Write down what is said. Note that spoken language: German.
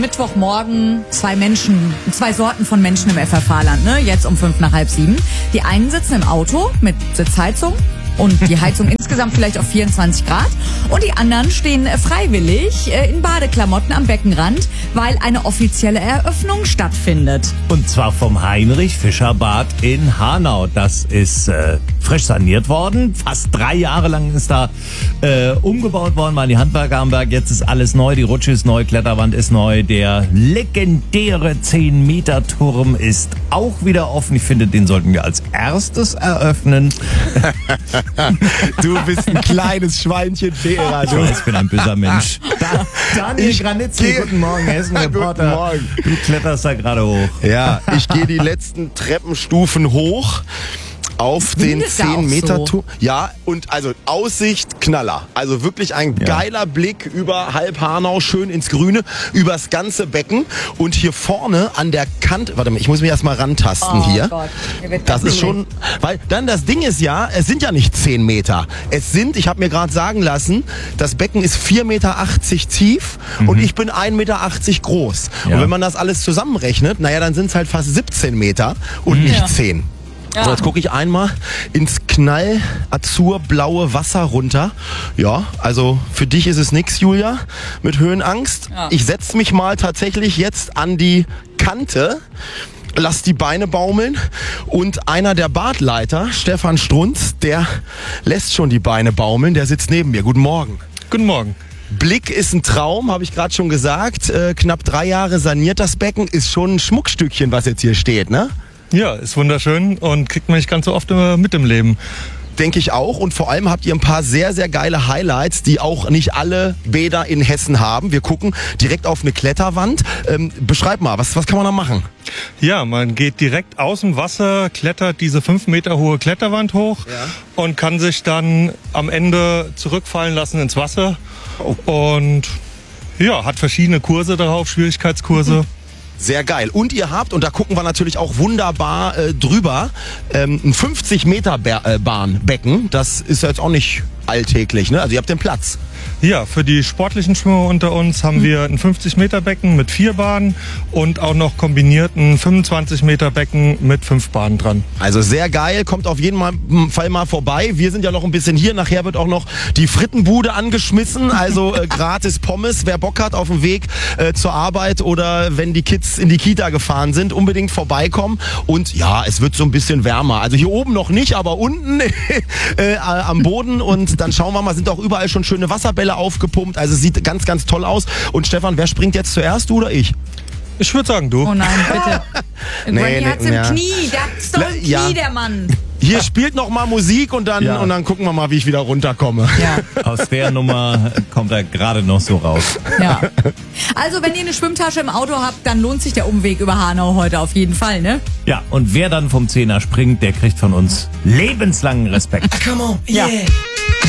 Mittwochmorgen zwei Sorten von Menschen im FFH-Land, ne? Jetzt um 6:55. Die einen sitzen im Auto mit Sitzheizung und die Heizung insgesamt vielleicht auf 24 Grad. Und die anderen stehen freiwillig in Badeklamotten am Beckenrand, weil eine offizielle Eröffnung stattfindet. Und zwar vom Heinrich-Fischer-Bad in Hanau. Das ist frisch saniert worden. Fast 3 Jahre lang ist da umgebaut worden, waren die Handwerker am Berg. Jetzt ist alles neu, die Rutsche ist neu, Kletterwand ist neu. Der legendäre 10-Meter-Turm ist auch wieder offen. Ich finde, den sollten wir als erstes eröffnen. Du bist ein kleines Schweinchen, Vera. Ich bin ein böser Mensch. Daniel Granitzky, guten Morgen, Hessen-Reporter. Guten Morgen. Du kletterst da gerade hoch. Ja, ich gehe die letzten Treppenstufen hoch auf den 10-Meter-Turm. So. Ja, und also Aussicht Knaller. Also wirklich ein geiler Blick über halb Hanau, schön ins Grüne, übers ganze Becken. Und hier vorne an der Kante, warte mal, ich muss mich erstmal rantasten hier. Gott. Das ist schon, weil dann das Ding ist ja, es sind ja nicht 10 Meter. Es sind, ich habe mir gerade sagen lassen, das Becken ist 4,80 Meter tief und ich bin 1,80 Meter groß. Ja. Und wenn man das alles zusammenrechnet, naja, dann sind es halt fast 17 Meter und nicht 10. Ja. So, jetzt gucke ich einmal ins knall-azurblaue Wasser runter. Ja, also für dich ist es nix, Julia, mit Höhenangst. Ja. Ich setze mich mal tatsächlich jetzt an die Kante, lass die Beine baumeln und einer der Badleiter, Stefan Strunz, der lässt schon die Beine baumeln, der sitzt neben mir. Guten Morgen. Guten Morgen. Blick ist ein Traum, habe ich gerade schon gesagt. Knapp 3 Jahre saniert das Becken, ist schon ein Schmuckstückchen, was jetzt hier steht, ne? Ja, ist wunderschön und kriegt man nicht ganz so oft mit im Leben. Denke ich auch. Und vor allem habt ihr ein paar sehr, sehr geile Highlights, die auch nicht alle Bäder in Hessen haben. Wir gucken direkt auf eine Kletterwand. Beschreib mal, was kann man da machen? Ja, man geht direkt aus dem Wasser, klettert diese 5 Meter hohe Kletterwand hoch und kann sich dann am Ende zurückfallen lassen ins Wasser. Und ja, hat verschiedene Kurse darauf, Schwierigkeitskurse. Sehr geil. Und ihr habt, und da gucken wir natürlich auch wunderbar drüber, ein 50 Meter Bahnbecken. Das ist ja jetzt auch nicht alltäglich, ne? Also ihr habt den Platz. Ja, für die sportlichen Schwimmer unter uns haben wir ein 50-Meter-Becken mit 4 Bahnen und auch noch kombiniert ein 25-Meter-Becken mit 5 Bahnen dran. Also sehr geil, kommt auf jeden Fall mal vorbei. Wir sind ja noch ein bisschen hier, nachher wird auch noch die Frittenbude angeschmissen, also gratis Pommes. Wer Bock hat auf dem Weg zur Arbeit oder wenn die Kids in die Kita gefahren sind, unbedingt vorbeikommen. Und ja, es wird so ein bisschen wärmer. Also hier oben noch nicht, aber unten am Boden. Und dann schauen wir mal, sind auch überall schon schöne Wasserbälle aufgepumpt. Also es sieht ganz, ganz toll aus. Und Stefan, wer springt jetzt zuerst, du oder ich? Ich würde sagen, du. Oh nein, bitte. Brandy hat's im Knie. Der hat's doch im Knie, der Mann. Hier spielt noch mal Musik und dann gucken wir mal, wie ich wieder runterkomme. Ja. Aus der Nummer kommt er gerade noch so raus. Ja. Also, wenn ihr eine Schwimmtasche im Auto habt, dann lohnt sich der Umweg über Hanau heute auf jeden Fall, ne? Ja, und wer dann vom 10er springt, der kriegt von uns lebenslangen Respekt. Come on, yeah.